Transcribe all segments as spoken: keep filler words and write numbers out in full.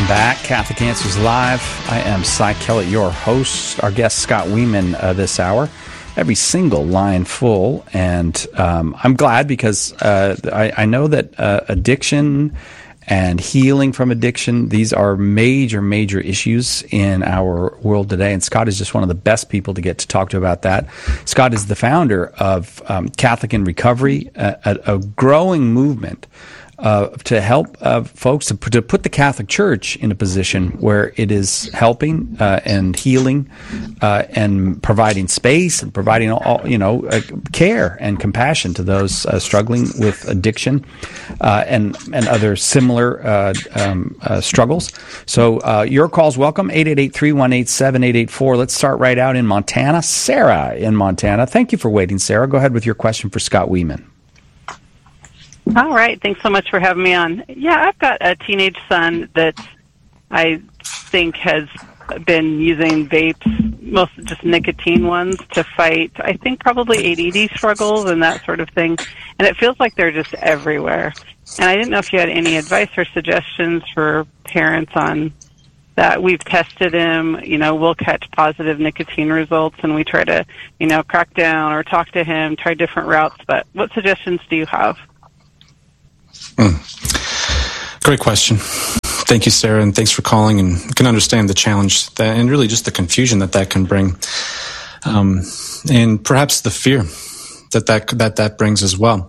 Welcome back, Catholic Answers Live. I am Cy Kellett, your host. Our guest, Scott Wieman, uh, this hour. Every single line full, and um, I'm glad because uh, I, I know that uh, addiction and healing from addiction, these are major, major issues in our world today, and Scott is just one of the best people to get to talk to about that. Scott is the founder of um, Catholic in Recovery, a, a, a growing movement Uh, to help uh, folks to, to put the Catholic Church in a position where it is helping uh, and healing uh, and providing space and providing all, you know uh, care and compassion to those uh, struggling with addiction uh, and and other similar uh, um, uh, struggles. So uh, your call's welcome, eight eight eight, three one eight, seven eight eight four. Let's start right out in Montana. Sarah in Montana. Thank you for waiting, Sarah. Go ahead with your question for Scott Wieman. All right. Thanks so much for having me on. Yeah, I've got a teenage son that I think has been using vapes, most just nicotine ones, to fight, I think, probably A D D struggles and that sort of thing. And it feels like they're just everywhere. And I didn't know if you had any advice or suggestions for parents on that. We've tested him, you know, we'll catch positive nicotine results, and we try to, you know, crack down or talk to him, try different routes. But what suggestions do you have? Mm. Great question. Thank you, Sarah, and thanks for calling. And I can understand the challenge that, and really just the confusion that that can bring, um, and perhaps the fear that that that, that brings as well.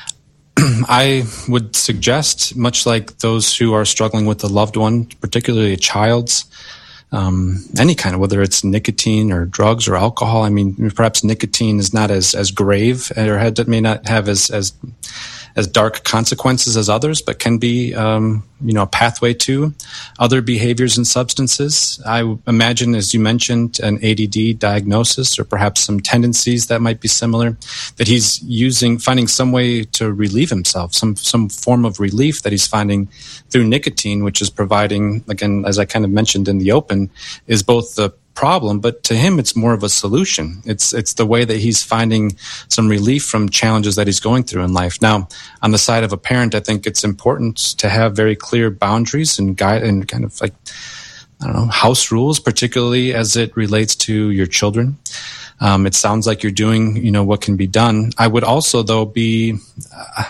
I would suggest, much like those who are struggling with a loved one, particularly a child's, um, any kind of, whether it's nicotine or drugs or alcohol. I mean, perhaps nicotine is not as as grave, or had, may not have as as as dark consequences as others, but can be, um, you know, a pathway to other behaviors and substances. I imagine, as you mentioned, an A D D diagnosis or perhaps some tendencies that might be similar, that he's using, finding some way to relieve himself, some, some form of relief that he's finding through nicotine, which is providing, again, as I kind of mentioned in the open, is both the problem, but to him, it's more of a solution. It's it's the way that he's finding some relief from challenges that he's going through in life. Now, on the side of a parent, I think it's important to have very clear boundaries and guide and kind of like, I don't know, house rules, particularly as it relates to your children. Um, it sounds like you're doing, you know, what can be done. I would also, though, be. Uh,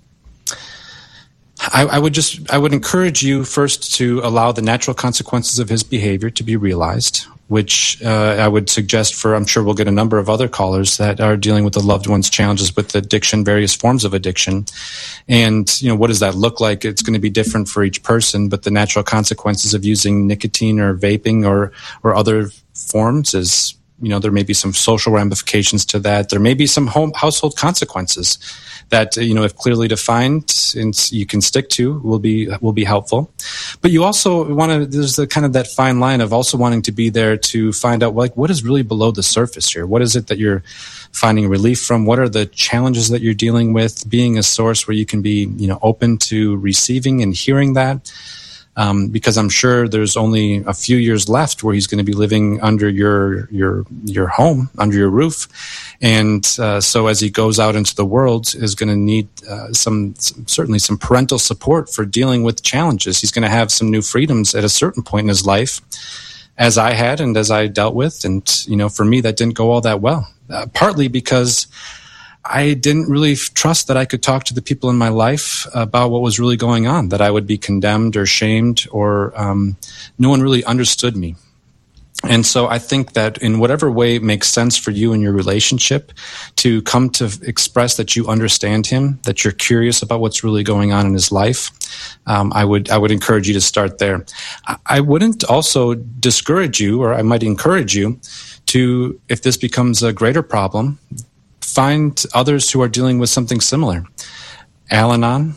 I, I would just, I would encourage you first to allow the natural consequences of his behavior to be realized, which uh, I would suggest for, I'm sure we'll get a number of other callers that are dealing with the loved one's challenges with addiction, various forms of addiction. And, you know, what does that look like? It's going to be different for each person, but the natural consequences of using nicotine or vaping or, or other forms is, you know, there may be some social ramifications to that. There may be some home household consequences that, you know, if clearly defined and you can stick to, will be will be helpful. But you also want to, there's the kind of that fine line of also wanting to be there to find out, like, what is really below the surface here? What is it that you're finding relief from? What are the challenges that you're dealing with? Being a source where you can be, you know, open to receiving and hearing that. Um, because I'm sure there's only a few years left where he's going to be living under your your your home, under your roof, and uh, so as he goes out into the world, is going to need uh, some, some certainly some parental support for dealing with challenges. He's going to have some new freedoms at a certain point in his life, as I had and as I dealt with, and you know, for me that didn't go all that well. Uh, partly because I didn't really f- trust that I could talk to the people in my life about what was really going on, that I would be condemned or shamed, or um, no one really understood me. And so I think that in whatever way makes sense for you in your relationship, to come to express that you understand him, that you're curious about what's really going on in his life, um, I would I would encourage you to start there. I, I wouldn't also discourage you, or I might encourage you to, if this becomes a greater problem, find others who are dealing with something similar. Al-Anon,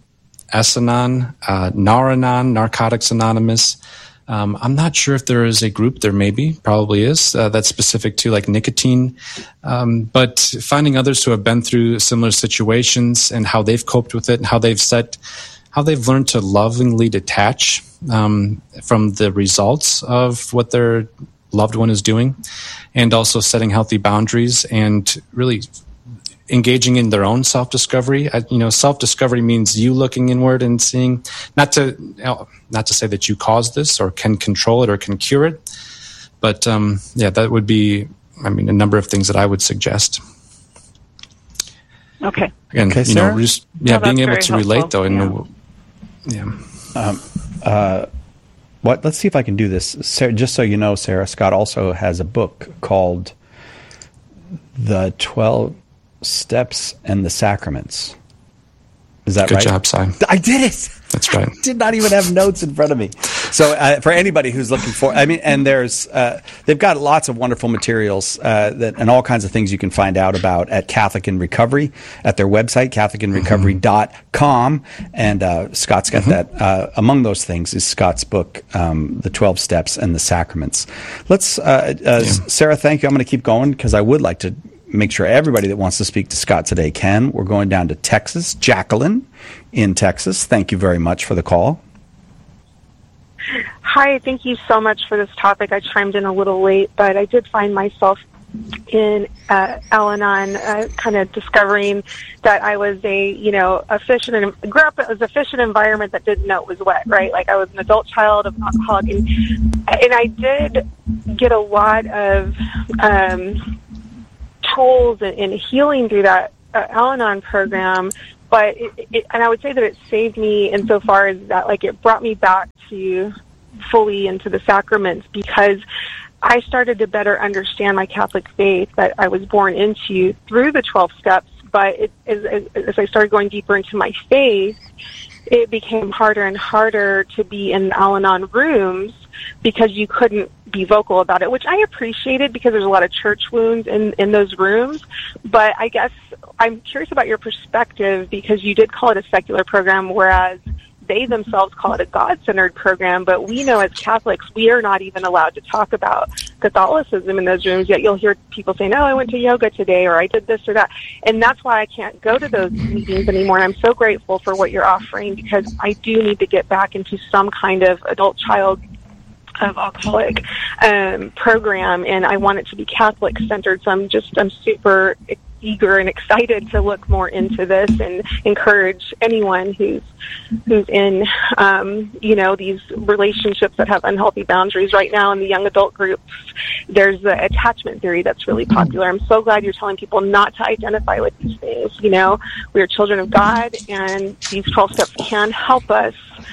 S-Anon, uh, Nar-Anon, Narcotics Anonymous. Um, I'm not sure if there is a group, there may be, probably is, uh, that's specific to like nicotine. Um, but finding others who have been through similar situations and how they've coped with it and how they've set, how they've learned to lovingly detach um, from the results of what their loved one is doing, and also setting healthy boundaries and really engaging in their own self-discovery. I, you know, self-discovery means you looking inward and seeing, not to, you know, not to say that you caused this or can control it or can cure it, but um, yeah, that would be, I mean, a number of things that I would suggest. Okay. Again, okay, you Sarah? know, just yeah, Well, being able that's to very relate helpful. though, and Yeah. yeah. Um, uh, what? Let's see if I can do this. Sarah, just so you know, Sarah, Scott also has a book called The twelve Steps and the Sacraments. Is that Good right? job, Si. I did it. That's right. I did not even have notes in front of me. So uh, for anybody who's looking for, I mean, and there's, uh, they've got lots of wonderful materials uh, that and all kinds of things you can find out about at Catholic in Recovery at their website, catholic in recovery dot com. And uh, Scott's got mm-hmm. that. Uh, among those things is Scott's book, um, The twelve Steps and the Sacraments. Let's, uh, uh, yeah. Sarah, thank you. I'm going to keep going because I would like to make sure everybody that wants to speak to Scott today can. We're going down to Texas. Jacqueline in Texas. Thank you very much for the call. Hi, thank you so much for this topic. I chimed in a little late, but I did find myself in uh, Al-Anon, uh, kind of discovering that I was a, you know, a fish in an, grew up as a fish in an environment that didn't know it was wet, right? Like I was an adult child of an alcoholic, and, and I did get a lot of um, tools and, and healing through that uh, Al-Anon program. But it, it, and I would say that it saved me insofar as that, like, it brought me back to fully into the sacraments, because I started to better understand my Catholic faith that I was born into through the twelve steps. But it, as, as I started going deeper into my faith, it became harder and harder to be in Al-Anon rooms because you couldn't be vocal about it, which I appreciated because there's a lot of church wounds in, in those rooms. But I guess I'm curious about your perspective, because you did call it a secular program, whereas they themselves call it a God-centered program. But we know as Catholics, we are not even allowed to talk about Catholicism in those rooms, yet you'll hear people saying, oh, I went to yoga today, or I did this or that. And that's why I can't go to those meetings anymore. And I'm so grateful for what you're offering, because I do need to get back into some kind of adult-child of alcoholic um, program, and I want it to be Catholic centered. So I'm just, I'm super eager and excited to look more into this and encourage anyone who's who's in, um, you know, these relationships that have unhealthy boundaries right now in the young adult groups. There's the attachment theory that's really popular. I'm so glad you're telling people not to identify with these things. You know, we are children of God, and these twelve steps can help us.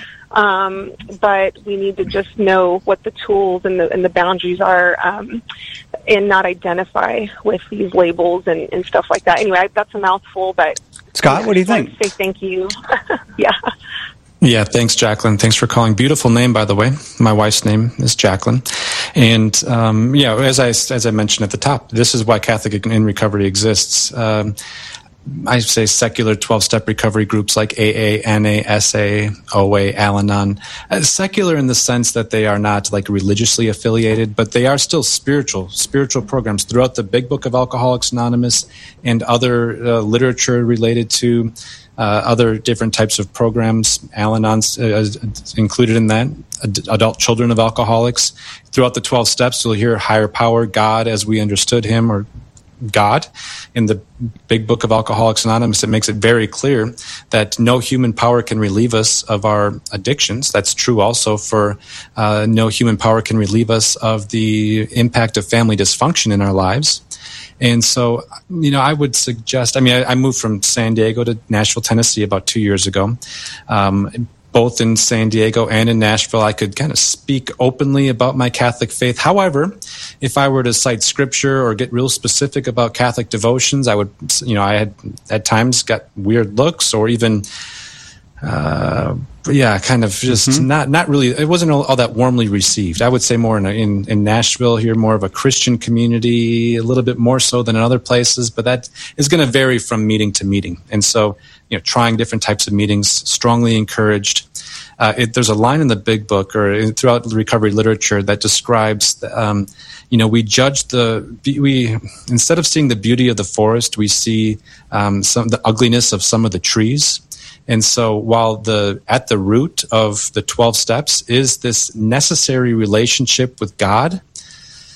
Um, but we need to just know what the tools and the, and the boundaries are, um, and not identify with these labels and, and stuff like that. Anyway, I, that's a mouthful, but Scott, yeah, what do you think? Say thank you. yeah. Yeah, thanks, Jacqueline. Thanks for calling. Beautiful name, by the way. My wife's name is Jacqueline. And, um, yeah, as I, as I mentioned at the top, this is why Catholic in Recovery exists. Um, I say secular twelve-step recovery groups like A A, N A, S A, O A, Al-Anon. Uh, secular in the sense that they are not like religiously affiliated, but they are still spiritual, spiritual programs throughout the Big Book of Alcoholics Anonymous and other uh, literature related to uh, other different types of programs. Al-Anon's uh, included in that. Ad- adult children of alcoholics. Throughout the twelve steps, you'll hear higher power, God as we understood him, or God. In the Big Book of Alcoholics Anonymous, it makes it very clear that no human power can relieve us of our addictions. That's true also for uh, no human power can relieve us of the impact of family dysfunction in our lives. And so, you know, I would suggest, I mean, I, I moved from San Diego to Nashville, Tennessee about two years ago. Um, Both in San Diego and in Nashville, I could kind of speak openly about my Catholic faith. However, if I were to cite scripture or get real specific about Catholic devotions, I would, you know, I had at times got weird looks or even, uh, yeah, kind of just mm-hmm. not not really. It wasn't all, all that warmly received. I would say more in, in in Nashville here, more of a Christian community, a little bit more so than in other places. But that is going to vary from meeting to meeting, and so, you know, trying different types of meetings, strongly encouraged. Uh, it, there's a line in the Big Book or in, throughout the recovery literature that describes, the, um, you know, we judge the, we, instead of seeing the beauty of the forest, we see um, some the ugliness of some of the trees. And so while the at the root of the twelve steps is this necessary relationship with God,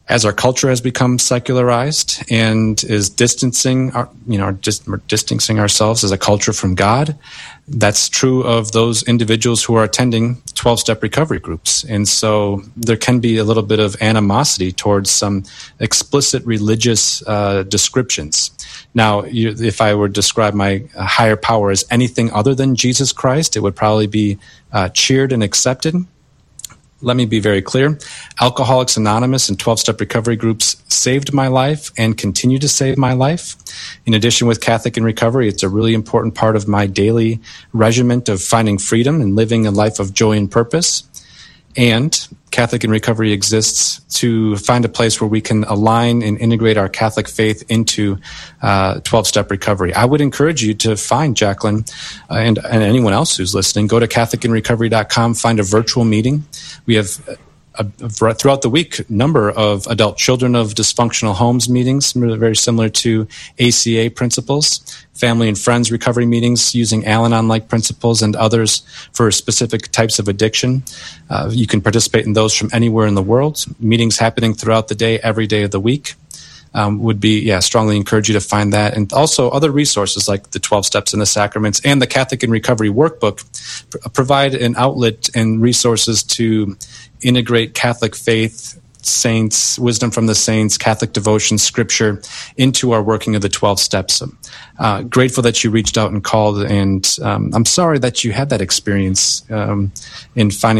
as our culture has become secularized and is distancing, our, you know, just distancing ourselves as a culture from God, that's true of those individuals who are attending twelve-step recovery groups. And so there can be a little bit of animosity towards some explicit religious uh, descriptions. Now, you, if I were to describe my higher power as anything other than Jesus Christ, it would probably be uh, cheered and accepted. Let me be very clear. Alcoholics Anonymous and twelve-step recovery groups saved my life and continue to save my life. In addition, with Catholic in Recovery, it's a really important part of my daily regimen of finding freedom and living a life of joy and purpose. And Catholic in Recovery exists to find a place where we can align and integrate our Catholic faith into uh, twelve-step recovery. I would encourage you to find Jacqueline uh, and, and anyone else who's listening. Go to Catholic in Recovery dot com, find a virtual meeting. We have a, a, throughout the week, number of adult children of dysfunctional homes meetings, very similar to A C A principles, family and friends recovery meetings using Al-Anon-like principles and others for specific types of addiction. Uh, you can participate in those from anywhere in the world. Meetings happening throughout the day, every day of the week. Um, would be, yeah, strongly encourage you to find that. And also other resources like the twelve Steps and the Sacraments and the Catholic in Recovery workbook pr- provide an outlet and resources to integrate Catholic faith, saints, wisdom from the saints, Catholic devotion, scripture into our working of the twelve steps. Uh, grateful that you reached out and called, and um, I'm sorry that you had that experience um, in finding